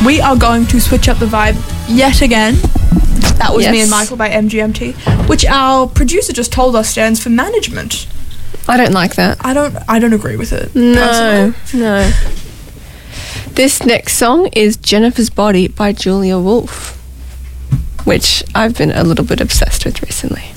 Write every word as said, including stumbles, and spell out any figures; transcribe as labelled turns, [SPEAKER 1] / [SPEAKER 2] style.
[SPEAKER 1] we are going to switch up the vibe yet again. That was
[SPEAKER 2] Yes.
[SPEAKER 1] Me and Michael by M G M T, which our producer just told us stands for management.
[SPEAKER 2] I don't like that.
[SPEAKER 1] I don't I don't agree with it.
[SPEAKER 2] No,
[SPEAKER 1] personally.
[SPEAKER 2] no. This next song is Jennifer's Body by Julia Wolf, which I've been a little bit obsessed with recently.